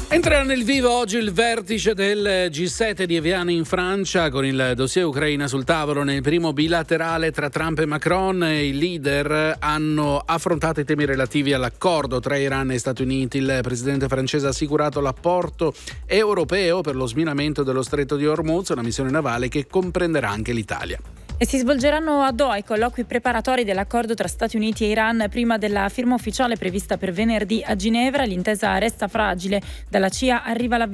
Entrerà nel vivo oggi il vertice del G7 di Eviano in Francia con il dossier Ucraina sul tavolo. Nel primo bilaterale tra Trump e Macron i leader hanno affrontato i temi relativi all'accordo tra Iran e Stati Uniti. Il presidente francese ha assicurato l'apporto europeo per lo sminamento dello stretto di Hormuz, una missione navale che comprenderà anche l'Italia. E si svolgeranno a Doha i colloqui preparatori dell'accordo tra Stati Uniti e Iran prima della firma ufficiale prevista per venerdì a Ginevra. L'intesa resta fragile. Dalla CIA arriva